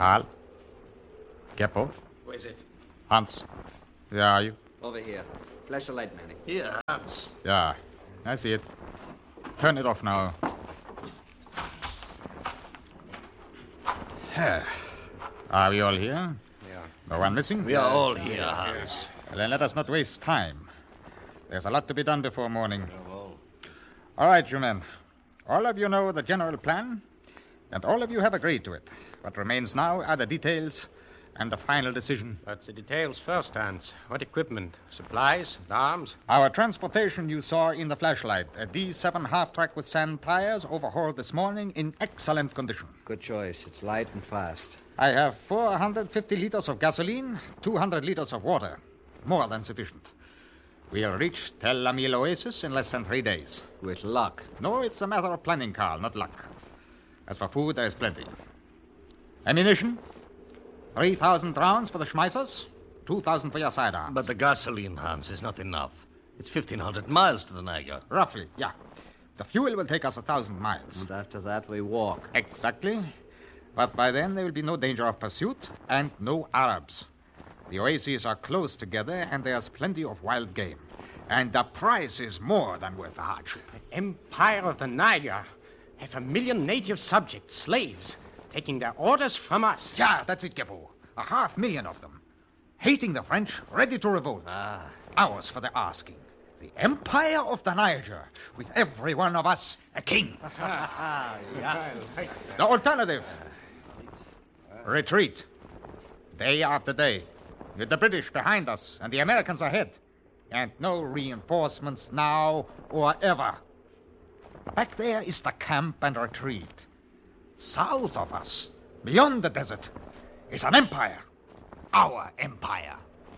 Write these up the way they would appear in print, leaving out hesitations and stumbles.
Karl? Geppo? Who is it? Hans? Where are you? Over here. Flash the light, Manny. Here, Hans. Yeah, I see it. Turn it off now. Are we all here? Yeah. No one missing? We are all here, Hans. Well, then let us not waste time. There's a lot to be done before morning. All right, you men. All of you know the general plan, and all of you have agreed to it. What remains now are the details and the final decision. But the details first, Hans. What equipment? Supplies? Arms? Our transportation you saw in the flashlight, a D7 half-track with sand tires, overhauled this morning in excellent condition. Good choice. It's light and fast. I have 450 liters of gasoline, 200 liters of water. More than sufficient. We'll reach Tel Amil Oasis in less than 3 days. With luck. No, it's a matter of planning, Karl, not luck. As for food, there is plenty. Ammunition? 3,000 rounds for the Schmeissers, 2,000 for your sidearms. But the gasoline, Hans, is not enough. It's 1,500 miles to the Niger. Roughly, yeah. The fuel will take us 1,000 miles. And after that, we walk. Exactly. But by then, there will be no danger of pursuit and no Arabs. The oases are close together, and there's plenty of wild game. And the price is more than worth the hardship. Empire of the Niger. 500,000 native subjects, slaves, taking their orders from us. Yeah, that's it, Geppo. 500,000 of them. Hating the French, ready to revolt. Ours for the asking. The Empire of the Niger, with every one of us a king. The alternative. Retreat. Day after day. With the British behind us and the Americans ahead. And no reinforcements now or ever. Back there is the camp and retreat. South of us, beyond the desert, is an empire. Our empire.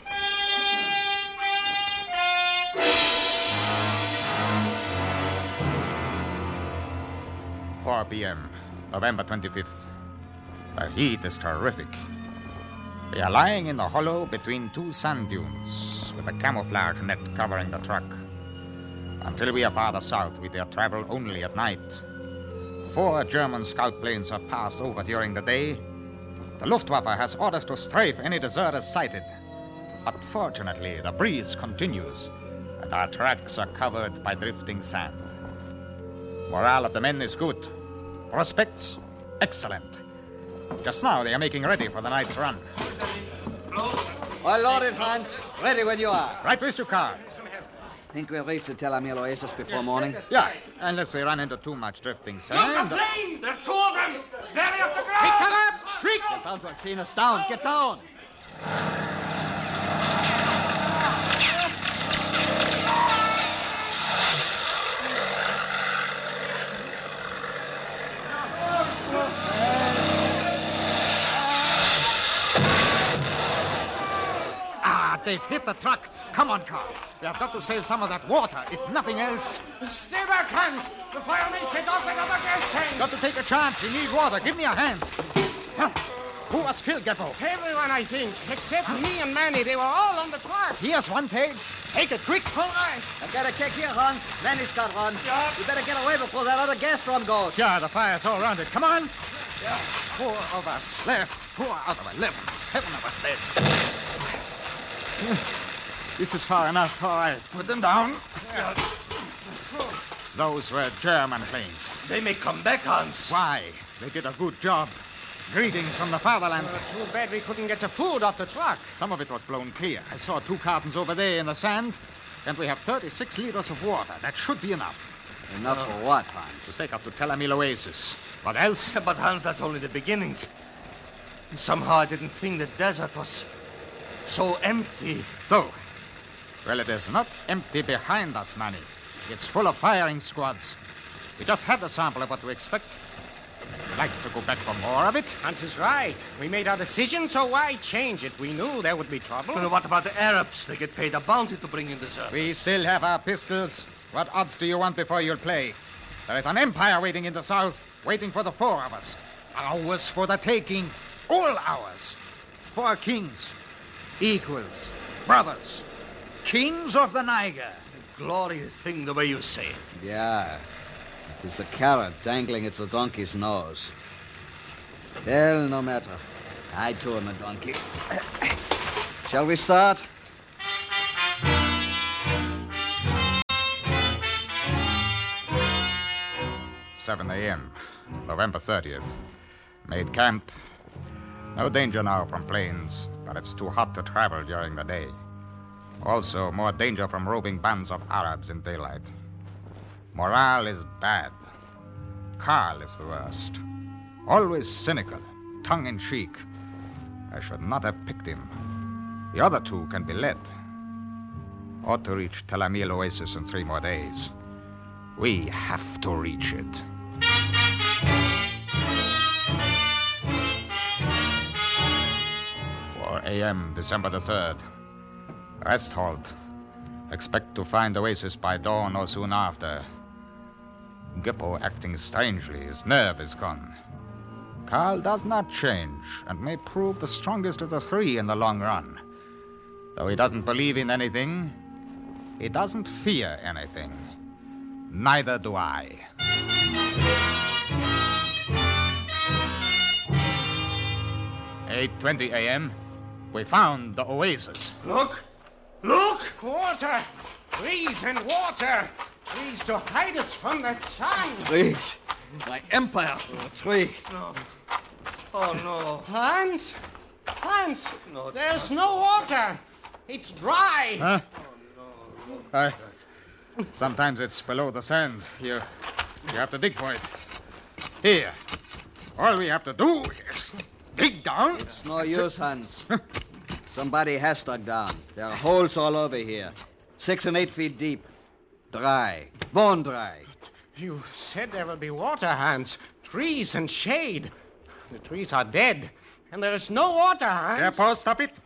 4 p.m., November 25th. The heat is terrific. We are lying in the hollow between two sand dunes, with a camouflage net covering the truck. Until we are farther south, we dare travel only at night. 4 German scout planes have passed over during the day. The Luftwaffe has orders to strafe any deserters sighted. But fortunately, the breeze continues, and our tracks are covered by drifting sand. Morale of the men is good. Prospects, excellent. Just now, they are making ready for the night's run. All loaded, Hans. Ready when you are. Right with you, Karl. Think we'll reach the Tel Amil Oasis before morning? Yeah, unless we run into too much drifting sand. Look, the plane! There are 2 of them! Barely off the ground! Pick them up! Quick! They're bound to have seen us down. Get down. They've hit the truck. Come on, Karl. We have got to save some of that water, if nothing else. Stay back, Hans! The fire may set off another gas tank! Got to take a chance. We need water. Give me a hand. Who was killed, Geppo? Everyone, I think, except me and Manny. They were all on the truck. Here's one take. Take it quick. All right. I got a kick here, Hans. Manny's got one. Yeah. You better get away before that other gas drum goes. Yeah, the fire's all around it. Come on. 4 of us left. 4 out of 11. 7 of us dead. This is far enough. All right. Put them down. Those were German planes. They may come back, Hans. Why? They did a good job. Greetings from the fatherland. Too bad we couldn't get the food off the truck. Some of it was blown clear. I saw 2 cartons over there in the sand, and we have 36 liters of water. That should be enough. Enough for what, Hans? To take us to Tel Amil Oasis. What else? But, Hans, that's only the beginning. And somehow I didn't think the desert was so empty. So, well, it is not empty behind us, Manny. It's full of firing squads. We just had a sample of what to expect. We'd like to go back for more of it. Hans is right. We made our decision, so why change it? We knew there would be trouble. Well, what about the Arabs? They get paid a bounty to bring in deserters. We still have our pistols. What odds do you want before you'll play? There is an empire waiting in the south, waiting for the 4 of us. Ours for the taking. All ours. 4 kings. Equals. Brothers. Kings of the Niger. Glorious thing the way you say it. Yeah. It is the carrot dangling at the donkey's nose. Well, no matter. I too am a donkey. Shall we start? "7 a.m., November 30th. Made camp. No danger now from planes, but it's too hot to travel during the day. Also, more danger from roving bands of Arabs in daylight. Morale is bad. Carl is the worst. Always cynical, tongue-in-cheek. I should not have picked him. The other two can be led. Ought to reach Tel Amil Oasis in 3 more days. We have to reach it. A.m., December the 3rd. Rest halt. Expect to find Oasis by dawn or soon after. Gippo acting strangely. His nerve is gone. Carl does not change and may prove the strongest of the 3 in the long run. Though he doesn't believe in anything, he doesn't fear anything. Neither do I. 8:20 a.m. We found the Oasis. Look! Look! Water! Trees and water! Trees to hide us from that sun! Trees. My empire. Tree. No. Oh, no. Hans? Hans! No, There's no water! It's dry! Huh? Sometimes it's below the sand. You have to dig for it. Here. All we have to do is dig down. It's no use, Hans. Somebody has dug down. There are holes all over here. 6 and 8 feet deep. Dry. Bone dry. You said there will be water, Hans. Trees and shade. The trees are dead. And there is no water, Hans. Yeah, Paul, stop it.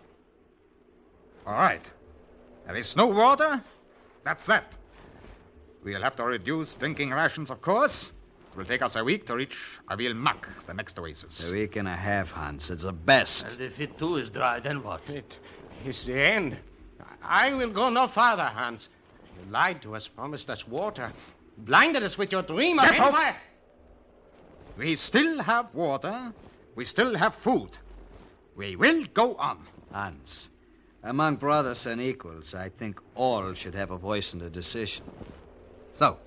All right. There is no water. That's that. We'll have to reduce drinking rations, of course. It will take us a week to reach Avil Mak, the next oasis. A week and a half, Hans. It's the best. And if it too is dry, then what? It is the end. I will go no farther, Hans. You lied to us, promised us water, blinded us with your dream of Careful. empire. We still have water. We still have food. We will go on. Hans, among brothers and equals, I think all should have a voice in the decision. So.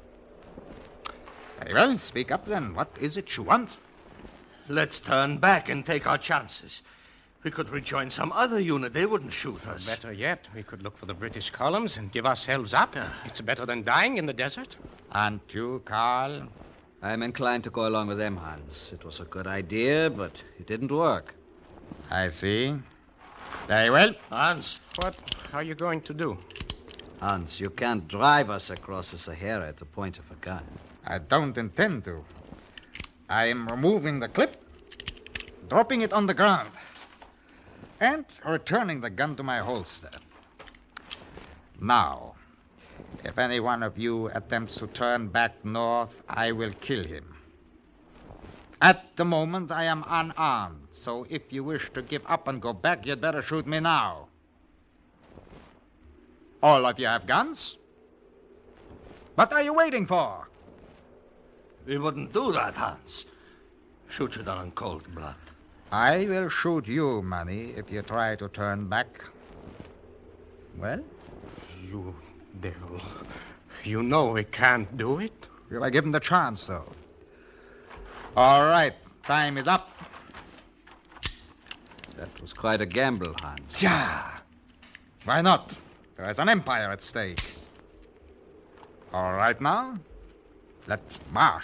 Very well, speak up then. What is it you want? Let's turn back and take our chances. We could rejoin some other unit. They wouldn't shoot us. Better yet, we could look for the British columns and give ourselves up. It's better than dying in the desert. And you, Carl? I'm inclined to go along with them, Hans. It was a good idea, but it didn't work. I see. Very well. Hans, What are you going to do? Hans, you can't drive us across the Sahara at the point of a gun. I don't intend to. I am removing the clip, dropping it on the ground, and returning the gun to my holster. Now, if any one of you attempts to turn back north, I will kill him. At the moment, I am unarmed, so if you wish to give up and go back, you'd better shoot me now. All of you have guns? What are you waiting for? we wouldn't do that, Hans. Shoot you down in cold blood. I will shoot you, Manny, if you try to turn back. Well, You devil. You know we can't do it. you were given the chance, though. All right, time is up. That was quite a gamble, Hans. Yeah. Why not? There is an empire at stake. All right now, let's march.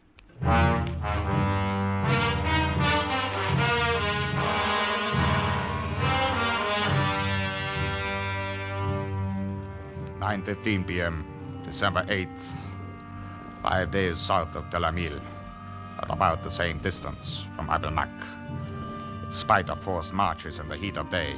"9:15 p.m., December 8th. 5 days south of Tel Amil, at about the same distance from Abel Mak, in spite of forced marches in the heat of day.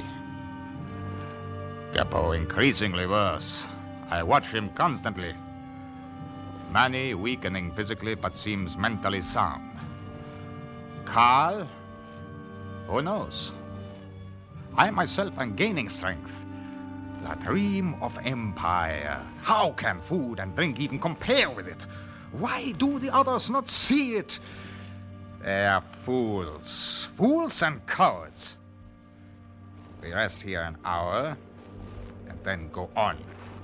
Geppo increasingly worse. I watch him constantly. Manny weakening physically but seems mentally sound. Carl? Who knows? I myself am gaining strength. The dream of empire. How can food and drink even compare with it? Why do the others not see it? They're fools. Fools and cowards. We rest here an hour and then go on.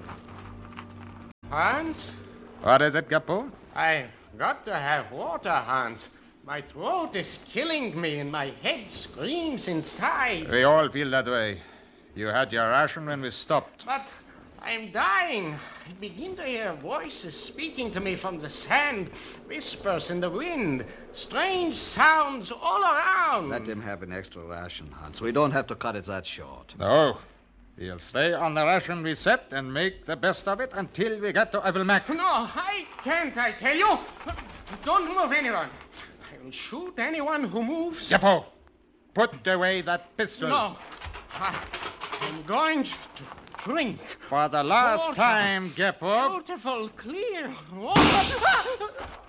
Hans? What is it, Geppo? I've got to have water, Hans. My throat is killing me and my head screams inside. We all feel that way. You had your ration when we stopped. But I'm dying. I begin to hear voices speaking to me from the sand, whispers in the wind, strange sounds all around. Let him have an extra ration, Hans. We don't have to cut it that short. No. We'll stay on the ration we set and make the best of it until we get to Evelmac. No, I can't, I tell you. Don't move anyone. I will shoot anyone who moves. Geppo, put away that pistol. No. I'm going to drink. For the last Water. time, Geppo. Beautiful, clear water.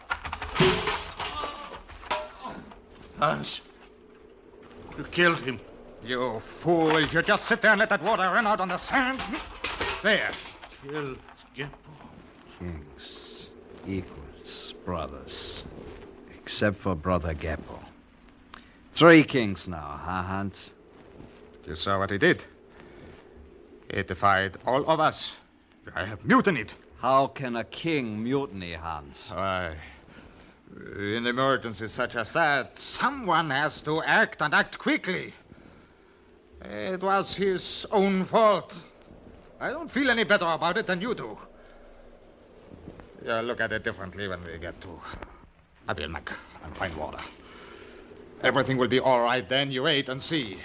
Hans, you killed him. You fool. You just sit there and let that water run out on the sand. There. Killed Geppo. Kings, equals, brothers. Except for Brother Geppo. 3 kings now, huh, Hans? You saw what he did. He defied all of us. I have mutinied. How can a king mutiny, Hans? Why, in emergencies such as that, someone has to act and act quickly. It was his own fault. I don't feel any better about it than you do. You'll look at it differently when we get to Evelmac and find water. Everything will be all right then. You wait and see.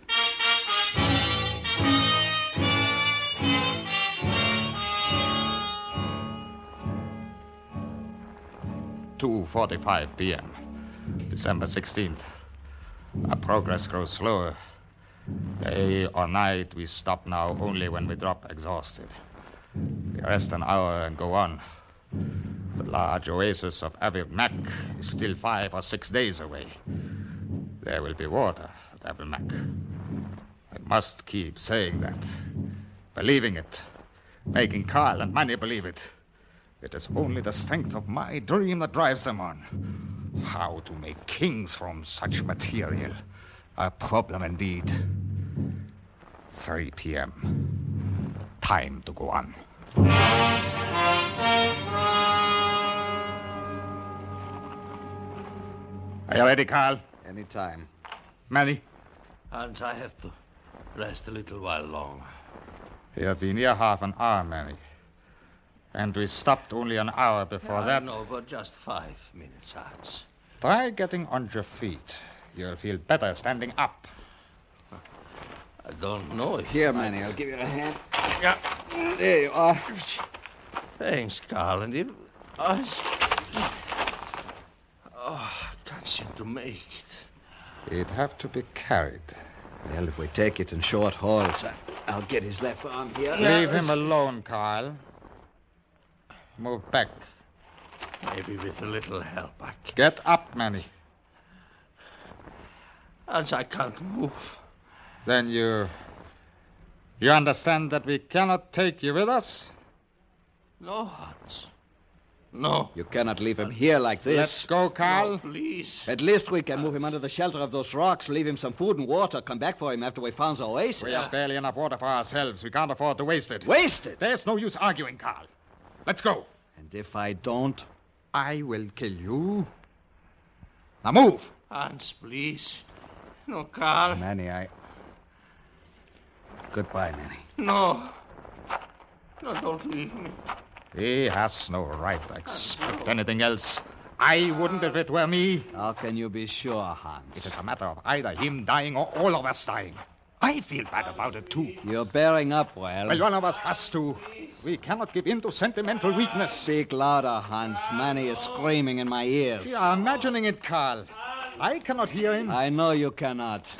2:45 p.m., December 16th. Our progress grows slower. Day or night, we stop now only when we drop exhausted. We rest an hour and go on. The large oasis of Evelmac is still 5 or 6 days away. There will be water at Evelmac. I must keep saying that, believing it, making Carl and Manny believe it. It is only the strength of my dream that drives them on. How to make kings from such material? A problem indeed. 3 p.m. Time to go on. Are you ready, Carl? Any time. Manny? Hans, I have to rest a little while longer. You have been here half an hour, Manny. And we stopped only an hour before that. No, but just 5 minutes, Hans. Try getting on your feet. You'll feel better standing up. I don't know if... Here, Manny, I'll give you a hand. Yeah. There you are. Thanks, Carl. And I can't seem to make it. It'd have to be carried. Well, if we take it in short hauls, I'll get his left arm here. Leave him alone, Carl. Move back. Maybe with a little help I can. Get up, Manny. Hans, I can't move. Then you understand that we cannot take you with us? No, Hans. No. You cannot leave him here like this. Let's go, Carl. No, please. At least we can move him under the shelter of those rocks, leave him some food and water, come back for him after we found the oasis. We have barely enough water for ourselves. We can't afford to waste it. Waste it? There's no use arguing, Carl. Let's go. And if I don't? I will kill you. Now move. Hans, please. No, Carl. Manny, Goodbye, Manny. No. No, don't leave me. He has no right to expect anything else. I wouldn't if it were me. How can you be sure, Hans? It is a matter of either him dying or all of us dying. I feel bad about it, too. You're bearing up well. Well, one of us has to. We cannot give in to sentimental weakness. Speak louder, Hans. Manny is screaming in my ears. You are imagining it, Carl. I cannot hear him. I know you cannot.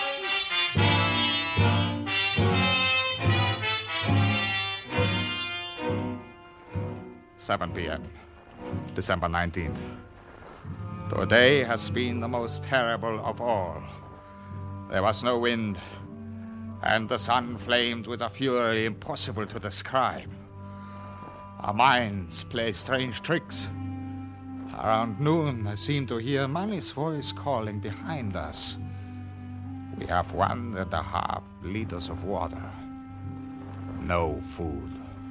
Seven p.m., December 19th. Today has been the most terrible of all. There was no wind, and the sun flamed with a fury impossible to describe. Our minds play strange tricks. Around noon, I seemed to hear Manny's voice calling behind us. We have 1.5 liters of water. No food.